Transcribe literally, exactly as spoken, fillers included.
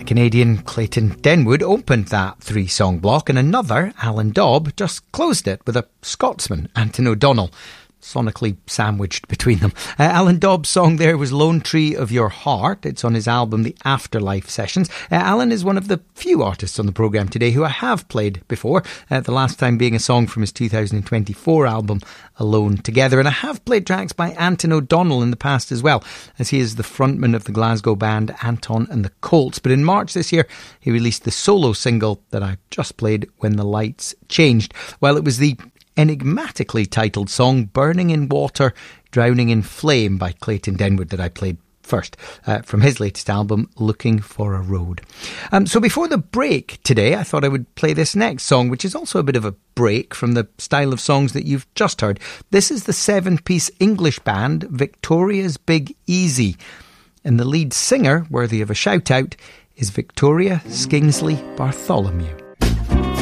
Canadian Clayton Denwood opened that three-song block, and another, Alan Dobb, just closed it with a Scotsman, Anton O'Donnell, sonically sandwiched between them. Uh, Alan Dobb's song there was Lone Tree of Your Heart. It's on his album The Afterlife Sessions. Uh, Alan is one of the few artists on the programme today who I have played before, uh, the last time being a song from his two thousand twenty-four album Alone Together. And I have played tracks by Anton O'Donnell in the past as well, as he is the frontman of the Glasgow band Anton and the Colts. But in March this year, he released the solo single that I just played, When the Lights Changed. Well, it was the enigmatically titled song Burning in Water, Drowning in Flame by Clayton Denwood that I played first uh, from his latest album Looking for a Road. Um, so before the break today, I thought I would play this next song, which is also a bit of a break from the style of songs that you've just heard. This is the seven-piece English band Victoria's Big Easy, and the lead singer, worthy of a shout out, is Victoria Skingsley Bartholomew.